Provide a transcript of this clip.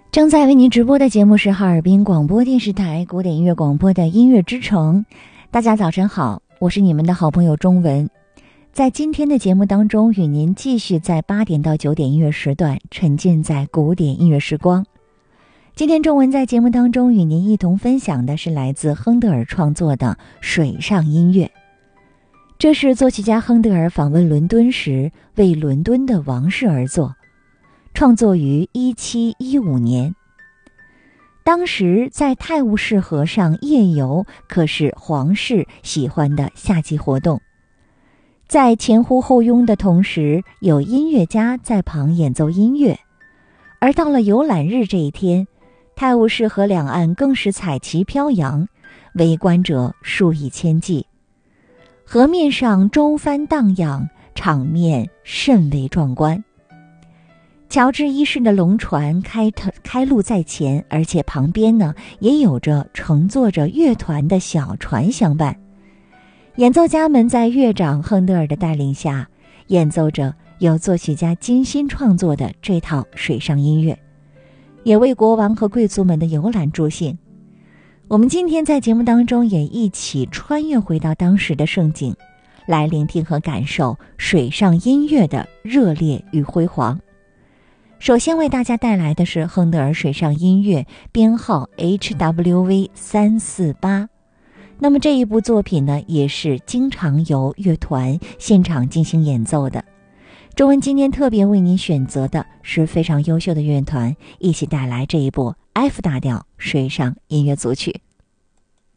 正在为您直播的节目是哈尔滨广播电视台古典音乐广播的音乐之城。大家早晨好，我是你们的好朋友钟文。在今天的节目当中，与您继续在8点到9点音乐时段沉浸在古典音乐时光。今天钟文在节目当中与您一同分享的是来自亨德尔创作的水上音乐。这是作曲家亨德尔访问伦敦时为伦敦的王室而作，创作于1715年。当时在泰晤士河上夜游可是皇室喜欢的夏季活动，在前呼后拥的同时，有音乐家在旁演奏音乐。而到了游览日这一天，泰晤士河两岸更是彩旗飘扬，围观者数以千计，河面上舟帆荡漾，场面甚为壮观。乔治一世的龙船开路在前，而且旁边呢也有着乘坐着乐团的小船相伴。演奏家们在乐长亨德尔的带领下，演奏着由作曲家精心创作的这套水上音乐，也为国王和贵族们的游览助兴。我们今天在节目当中也一起穿越回到当时的盛景，来聆听和感受水上音乐的热烈与辉煌。首先为大家带来的是亨德尔水上音乐编号 HWV348。那么这一部作品呢，也是经常由乐团现场进行演奏的。钟文今天特别为您选择的是非常优秀的乐团，一起带来这一部 F 大调水上音乐组曲。